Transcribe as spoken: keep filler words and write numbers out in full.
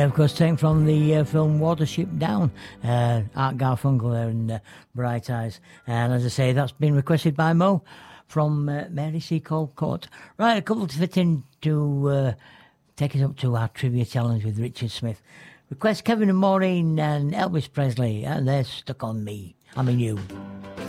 Of course, taken from the uh, film Watership Down, uh, Art Garfunkel there and uh, Bright Eyes. And as I say, that's been requested by Mo from uh, Mary C. Colcourt. Right, a couple to fit in to uh, take us up to our trivia challenge with Richard Smith. Request Kevin and Maureen and Elvis Presley, and they're Stuck on Me. I mean you.